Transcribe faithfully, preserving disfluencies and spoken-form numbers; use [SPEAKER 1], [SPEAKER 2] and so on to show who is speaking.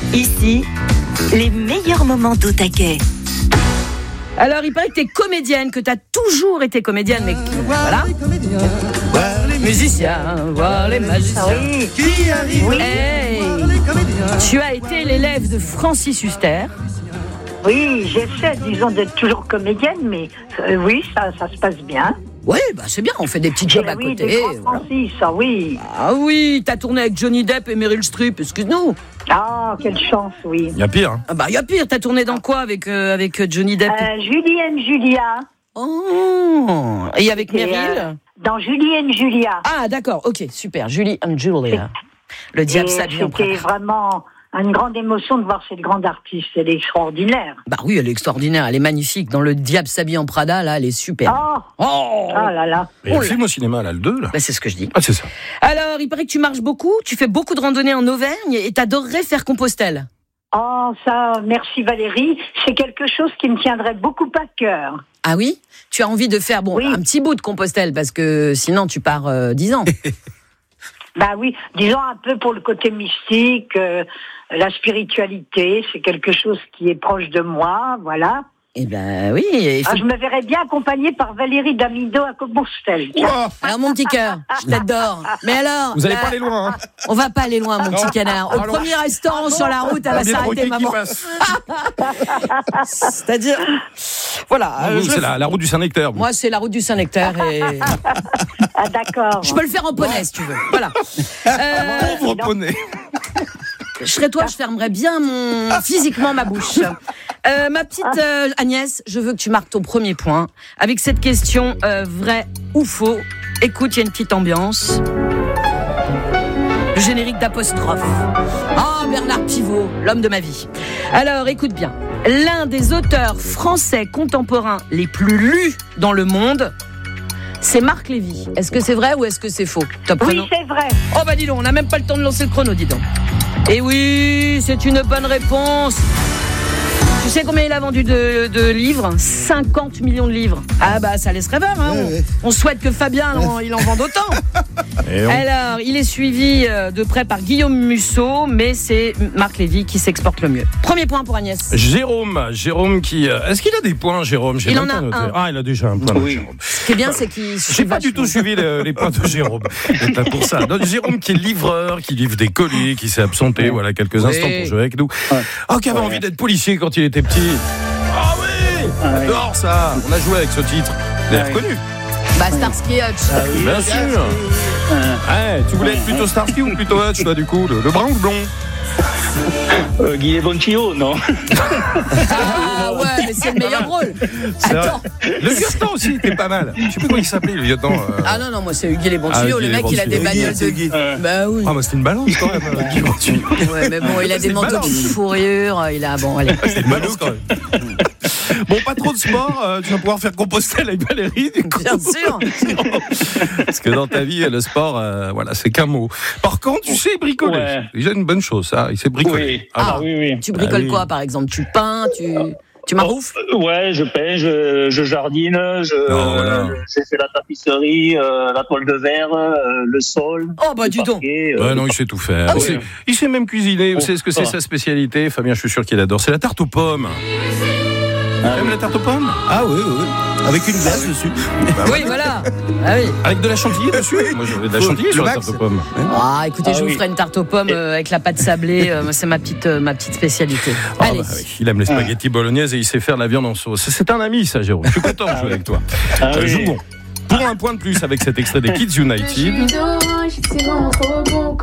[SPEAKER 1] Ici, les meilleurs moments d'Au Taquet.
[SPEAKER 2] Alors, il paraît que t'es comédienne, que t'as toujours été comédienne, mais que, voilà. Musicien, voir les magiciens.
[SPEAKER 1] Oui.
[SPEAKER 2] Oui. Hey, tu as été l'élève de Francis Huster.
[SPEAKER 1] Oui, j'essaie, disons, d'être toujours comédienne, mais euh, oui, ça, ça se passe bien.
[SPEAKER 2] Oui, bah c'est bien, on fait des petits jobs à
[SPEAKER 1] oui,
[SPEAKER 2] côté.
[SPEAKER 1] des grands Francis, ah oui.
[SPEAKER 2] Ah oui, t'as tourné avec Johnny Depp et Meryl Streep, excuse-nous.
[SPEAKER 1] Ah, quelle chance, oui.
[SPEAKER 3] Il y a pire. Hein.
[SPEAKER 2] Ah bah, il y a pire, t'as tourné dans quoi avec, euh, avec Johnny Depp
[SPEAKER 1] euh, Julie and Julia.
[SPEAKER 2] Oh, et avec
[SPEAKER 1] Et,
[SPEAKER 2] Meryl
[SPEAKER 1] euh, Dans Julie and Julia.
[SPEAKER 2] Ah d'accord, ok, super, Julie and Julia. Le diable s'habille en
[SPEAKER 1] C'était
[SPEAKER 2] Prada.
[SPEAKER 1] vraiment une grande émotion de voir cette grande artiste, elle est extraordinaire.
[SPEAKER 2] Bah oui, elle est extraordinaire, elle est magnifique. Dans Le diable s'habille en Prada, là, elle est super.
[SPEAKER 1] Oh,
[SPEAKER 2] Oh,
[SPEAKER 1] ah là là.
[SPEAKER 3] Il y a le film au cinéma, là, le deux, là.
[SPEAKER 2] Bah, c'est ce que je dis.
[SPEAKER 3] Ah, c'est ça.
[SPEAKER 2] Alors, il paraît que tu marches beaucoup, tu fais beaucoup de randonnées en Auvergne et t'adorerais faire Compostelle.
[SPEAKER 1] Oh, ça, merci Valérie, c'est quelque chose qui me tiendrait beaucoup à cœur.
[SPEAKER 2] Ah oui? Tu as envie de faire bon
[SPEAKER 1] Oui.
[SPEAKER 2] un petit bout de Compostelle parce que sinon tu pars euh, dix ans.
[SPEAKER 1] Bah oui, disons un peu pour le côté mystique, euh, la spiritualité, c'est quelque chose qui est proche de moi, voilà.
[SPEAKER 2] Eh ben oui. il faut-
[SPEAKER 1] Ah, je me verrais bien accompagnée par Valérie Damido à Compostelle.
[SPEAKER 3] Ouah,
[SPEAKER 2] Alors mon petit cœur, je t'adore. Mais alors,
[SPEAKER 3] vous allez
[SPEAKER 2] là,
[SPEAKER 3] pas aller loin, hein.
[SPEAKER 2] on va pas aller loin, mon
[SPEAKER 3] Non.
[SPEAKER 2] petit canard. Au
[SPEAKER 3] Alors-
[SPEAKER 2] premier restaurant sur la route, elle va
[SPEAKER 3] Il y a le
[SPEAKER 2] s'arrêter,
[SPEAKER 3] roquet qui
[SPEAKER 2] maman.
[SPEAKER 3] passe.
[SPEAKER 2] C'est-à-dire, voilà.
[SPEAKER 3] Ah,
[SPEAKER 2] euh,
[SPEAKER 3] vous,
[SPEAKER 2] je
[SPEAKER 3] c'est
[SPEAKER 2] le-
[SPEAKER 3] la, la route du Saint-Nectaire. vous.
[SPEAKER 2] Moi, c'est la route du Saint-Nectaire et
[SPEAKER 1] Ah d'accord.
[SPEAKER 2] je peux le faire en poney si tu veux. Voilà. Euh,
[SPEAKER 3] Pauvre poney.
[SPEAKER 2] je serais toi, je fermerais bien mon physiquement ma bouche. Euh, ma petite euh, Agnès, je veux que tu marques ton premier point avec cette question euh, vrai ou faux. Écoute, il y a une petite ambiance. Le générique d'apostrophe. Ah, Bernard Pivot, l'homme de ma vie. Alors, écoute bien. L'un des auteurs français contemporains les plus lus dans le monde, c'est Marc Lévy. Est-ce que c'est vrai ou est-ce que c'est faux? Top
[SPEAKER 1] Oui,
[SPEAKER 2] chrono.
[SPEAKER 1] c'est vrai.
[SPEAKER 2] Oh bah dis donc, on n'a même pas le temps de lancer le chrono, dis donc. Et oui, c'est une bonne réponse. Tu sais combien il a vendu de, de livres? cinquante millions de livres. Ah bah ça laisse rêveur, hein.
[SPEAKER 4] Ouais,
[SPEAKER 2] on,
[SPEAKER 4] ouais.
[SPEAKER 2] on souhaite que Fabien en, il en vende autant.
[SPEAKER 3] Et on-
[SPEAKER 2] Alors, il est suivi euh, de près par Guillaume Musso, mais c'est Marc Lévy qui s'exporte le mieux. Premier point pour Agnès.
[SPEAKER 3] Jérôme, Jérôme qui... euh, Est-ce qu'il a des points, Jérôme? J'ai
[SPEAKER 2] Il
[SPEAKER 3] même
[SPEAKER 2] en
[SPEAKER 3] pas
[SPEAKER 2] a
[SPEAKER 3] noté.
[SPEAKER 2] un.
[SPEAKER 3] Ah, il a déjà un point.
[SPEAKER 4] Oui.
[SPEAKER 3] Jérôme.
[SPEAKER 2] Ce qui est bien, c'est qu'il
[SPEAKER 3] J'ai pas du tout suivi le- les points de Jérôme. C'est pas pour ça. Donc, Jérôme qui est livreur, qui livre des colis, qui s'est absenté, voilà, quelques
[SPEAKER 2] Oui.
[SPEAKER 3] instants pour jouer avec nous. Oh, qui avait
[SPEAKER 4] Ouais.
[SPEAKER 3] envie d'être policier quand il était petit. Ah oui,
[SPEAKER 4] Ah oui.
[SPEAKER 3] j'adore ça. On a joué avec ce titre. Vous l'avez
[SPEAKER 4] Ouais.
[SPEAKER 3] reconnu?
[SPEAKER 2] Bah, Starsky et Hutch.
[SPEAKER 4] Ah oui,
[SPEAKER 3] Bien
[SPEAKER 4] le
[SPEAKER 3] sûr.
[SPEAKER 4] gars, c'est-
[SPEAKER 3] Ouais, tu voulais être plutôt Starsky ou plutôt Hutch, toi, du coup? Le, le brun ou le blond?
[SPEAKER 4] Euh, Guy Boncillo, non.
[SPEAKER 2] Ah ouais, mais c'est le meilleur rôle.
[SPEAKER 3] C'est vrai.
[SPEAKER 2] Attends.
[SPEAKER 3] Le lieutenant aussi était pas mal. Je sais plus comment il s'appelait, le lieutenant. euh.
[SPEAKER 2] Ah non, non, moi c'est Hugues les bons
[SPEAKER 3] Ah,
[SPEAKER 2] tuyaux.
[SPEAKER 3] Hugues
[SPEAKER 2] Le
[SPEAKER 3] les
[SPEAKER 2] mec,
[SPEAKER 3] bons
[SPEAKER 2] il a des
[SPEAKER 3] tuyaux.
[SPEAKER 2] bagnoles
[SPEAKER 4] C'est
[SPEAKER 2] de...
[SPEAKER 4] Guy.
[SPEAKER 2] Euh, Bah oui.
[SPEAKER 3] Ah, bah c'était une balance quand même. euh, Guy Boncillo.
[SPEAKER 2] Ouais, mais bon, il a
[SPEAKER 3] C'est
[SPEAKER 2] des
[SPEAKER 3] une
[SPEAKER 2] manteaux de
[SPEAKER 3] balance.
[SPEAKER 2] fourrure. Il a... Bon, allez.
[SPEAKER 3] C'est une balance quand même. Bon, pas trop de sport. euh, tu vas pouvoir faire Compostelle avec Valérie, du coup.
[SPEAKER 2] Bien sûr.
[SPEAKER 3] Parce que dans ta vie, le sport, euh, voilà, c'est qu'un mot. Par contre, tu sais bricoler.
[SPEAKER 4] Ouais.
[SPEAKER 3] C'est déjà une bonne chose, ça. Il sait bricoler.
[SPEAKER 4] Oui.
[SPEAKER 2] Ah,
[SPEAKER 4] oui, oui.
[SPEAKER 2] Tu bricoles
[SPEAKER 3] Ah oui.
[SPEAKER 2] quoi, par exemple? Tu peins, tu... Tu maroufles?
[SPEAKER 4] Euh, Ouais, je peins, je, je jardine, je,
[SPEAKER 3] Non, voilà.
[SPEAKER 4] euh, j'ai fait la tapisserie, euh, la toile de verre, euh, le sol.
[SPEAKER 2] Oh, bah,
[SPEAKER 4] le
[SPEAKER 2] dis donc.
[SPEAKER 4] parquet, euh,
[SPEAKER 3] Ouais, non, il sait tout faire.
[SPEAKER 2] Ah
[SPEAKER 3] il,
[SPEAKER 2] oui.
[SPEAKER 3] sait, il sait même cuisiner. Vous
[SPEAKER 4] Oh,
[SPEAKER 3] savez ce que c'est
[SPEAKER 4] ça.
[SPEAKER 3] sa spécialité? Fabien, je suis sûr qu'il adore. C'est la tarte aux pommes.
[SPEAKER 4] Ah,
[SPEAKER 3] Tu aimes la tarte aux pommes?
[SPEAKER 4] Ah oui, oui, oui. Avec une glace dessus.
[SPEAKER 2] Oui, voilà. Ah oui.
[SPEAKER 3] Avec de la chantilly dessus? Moi, j'avais de la
[SPEAKER 4] Faut-
[SPEAKER 3] chantilly
[SPEAKER 4] le
[SPEAKER 3] sur la
[SPEAKER 4] max.
[SPEAKER 3] tarte aux pommes.
[SPEAKER 2] Ah, écoutez,
[SPEAKER 4] Ah
[SPEAKER 2] je vous
[SPEAKER 4] oui.
[SPEAKER 2] ferai une tarte aux pommes euh, avec la pâte sablée. euh, c'est ma petite, euh, ma petite spécialité.
[SPEAKER 3] Ah,
[SPEAKER 2] Allez.
[SPEAKER 3] bah oui, il aime les spaghettis bolognaises et il sait faire de la viande en sauce. C'est un ami, ça, Jérôme. Je suis content de jouer avec toi.
[SPEAKER 4] Ah
[SPEAKER 3] Euh,
[SPEAKER 4] oui.
[SPEAKER 3] Jouons. Pour un point de plus avec cet extrait des Kids United.
[SPEAKER 5] Je suis dommage, c'est vraiment trop bon.